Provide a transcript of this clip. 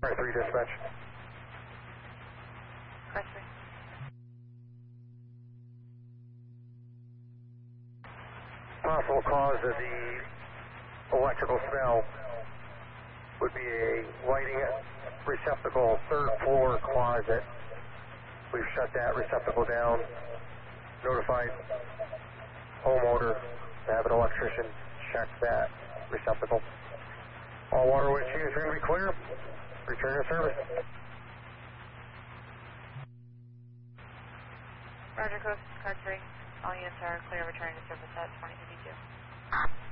Car 3 dispatch. Car 3. Possible cause of the electrical smell would be a lighting receptacle, third floor closet. We've shut that receptacle down. Notified homeowner to have an electrician check that receptacle. All water winch units are going to be clear. Return to service. Roger, Coast Car 3. All units are clear, returning to service at 2052.